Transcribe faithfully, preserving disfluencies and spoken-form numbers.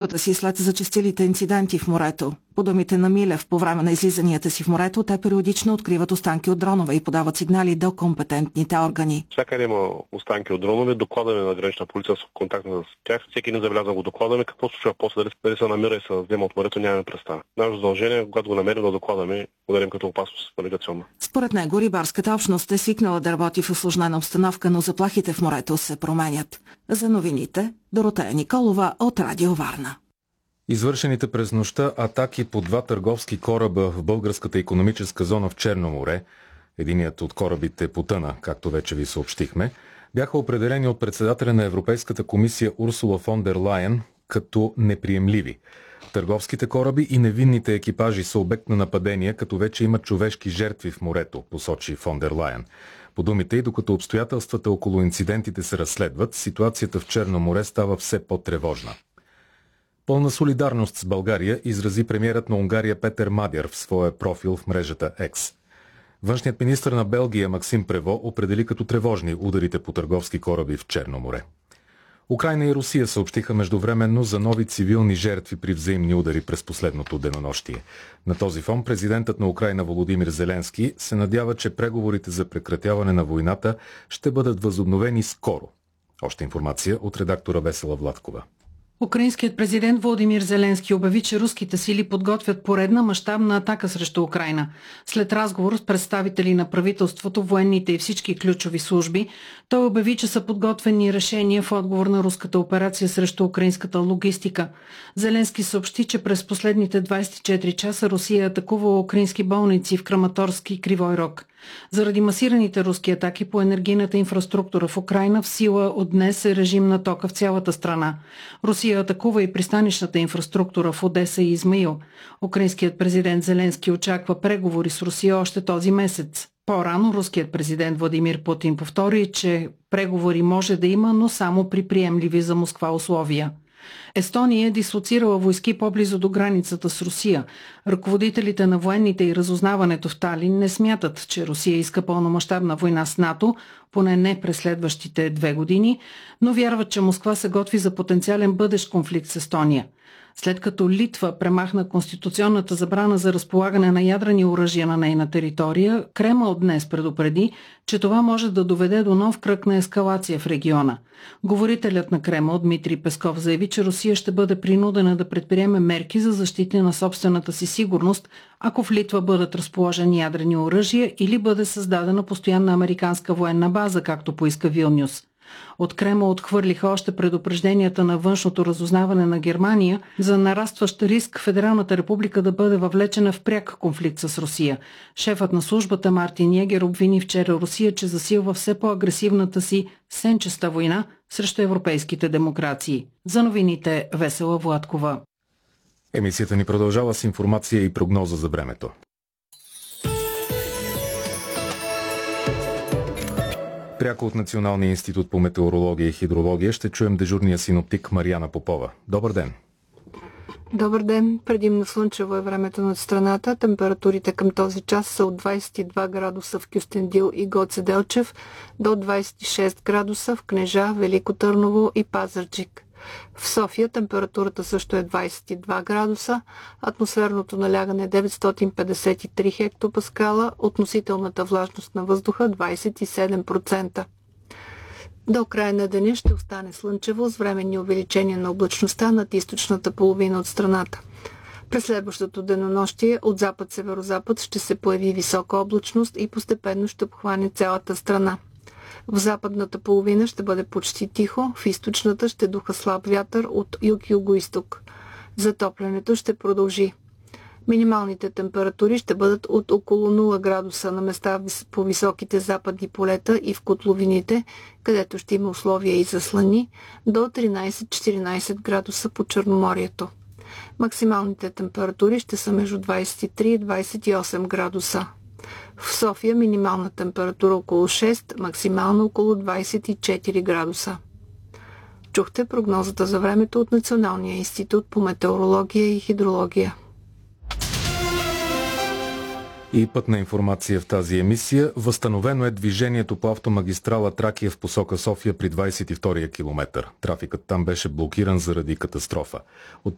работата си след зачестилите инциденти в морето. По думите на Милев, по време на излизанията си в морето, те периодично откриват останки от дронове и подават сигнали до компетентните органи. Всякъде има останки от дронове, докладваме на гранична полиция с контакт с тях. Всеки не забелязва го докладваме. Какво се случва после, дали, дали се намира и се взема от морето, нямаме представа. Нашето задължение, когато го намерим, да докладваме, ударим като опасност навигационна. Според него, рибарската общност е свикнала да работи в усложнена обстановка, но заплахите в морето се променят. За новините, Доротея Николова от Радио Варна. Извършените през нощта атаки по два търговски кораба в българската икономическа зона в Черно море, единият от корабите потъна, както вече ви съобщихме, бяха определени от председателя на Европейската комисия Урсула фон дер Лайен като неприемливи. Търговските кораби и невинните екипажи са обект на нападения, като вече има човешки жертви в морето, посочи фон дер Лайен. По думите й, докато обстоятелствата около инцидентите се разследват, ситуацията в Черно море става все по-тревожна. Пълна солидарност с България изрази премиерът на Унгария Петер Мадяр в своя профил в мрежата X. Външният министър на Белгия Максим Прево определи като тревожни ударите по търговски кораби в Черно море. Украйна и Русия съобщиха междувременно за нови цивилни жертви при взаимни удари през последното денонощие. На този фон президентът на Украйна Володимир Зеленски се надява, че преговорите за прекратяване на войната ще бъдат възобновени скоро. Още информация от редактора Весела Владкова. Украинският президент Володимир Зеленски обяви, че руските сили подготвят поредна мащабна атака срещу Украйна. След разговор с представители на правителството, военните и всички ключови служби, той обяви, че са подготвени решения в отговор на руската операция срещу украинската логистика. Зеленски съобщи, че през последните двадесет и четири часа Русия атакува украински болници в Краматорски и Кривой Рог. Заради масираните руски атаки по енергийната инфраструктура в Украйна в сила от днес е режим на тока в цялата страна. Русия атакува и пристанищната инфраструктура в Одеса и Измаил. Украинският президент Зеленски очаква преговори с Русия още този месец. По-рано руският президент Владимир Путин повтори, че преговори може да има, но само при приемливи за Москва условия. Естония е дислоцирала войски по-близо до границата с Русия. Ръководителите на военните и разузнаването в Талин не смятат, че Русия иска пълномащабна война с НАТО, поне не през следващите две години, но вярват, че Москва се готви за потенциален бъдещ конфликт с Естония. След като Литва премахна конституционната забрана за разполагане на ядрени оръжия на нейна територия, Кремъл днес предупреди, че това може да доведе до нов кръг на ескалация в региона. Говорителят на Кремъл Дмитрий Песков заяви, че Русия ще бъде принудена да предприеме мерки за защита на собствената си сигурност, ако в Литва бъдат разположени ядрени оръжия или бъде създадена постоянна американска военна база, както поиска Вилнюс. От Кремъл отхвърлиха още предупрежденията на външното разузнаване на Германия за нарастващ риск Федералната република да бъде въвлечена в пряк конфликт с Русия. Шефът на службата Мартин Йегер обвини вчера Русия, че засилва все по-агресивната си сенчеста война срещу европейските демокрации. За новините Весела Владкова. Емисията ни продължава с информация и прогноза за времето. Пряко от Националния институт по метеорология и хидрология ще чуем дежурния синоптик Мариана Попова. Добър ден! Добър ден! Предимно слънчево е времето над страната. Температурите към този час са от двадесет и два градуса в Кюстендил и Гоце Делчев до двадесет и шест градуса в Кнежа, Велико Търново и Пазарджик. В София температурата също е двадесет и два градуса, атмосферното налягане е деветстотин петдесет и три хектопаскала, относителната влажност на въздуха двадесет и седем процента. До края на деня ще остане слънчево с временни увеличения на облачността над източната половина от страната. През следващото денонощие от запад-северозапад ще се появи висока облачност и постепенно ще обхване цялата страна. В западната половина ще бъде почти тихо, в източната ще духа слаб вятър от юг-юго-исток. Затоплянето ще продължи. Минималните температури ще бъдат от около нула градуса на места по високите западни полета и в котловините, където ще има условия и за слани, до тринадесет-четиринадесет градуса по Черноморието. Максималните температури ще са между двадесет и три и двадесет и осем градуса. В София минимална температура около шест, максимално около двадесет и четири градуса. Чухте прогнозата за времето от Националния институт по метеорология и хидрология. И пътна информация в тази емисия. Възстановено е движението по автомагистрала Тракия в посока София при двадесет и втория километър. Трафикът там беше блокиран заради катастрофа. От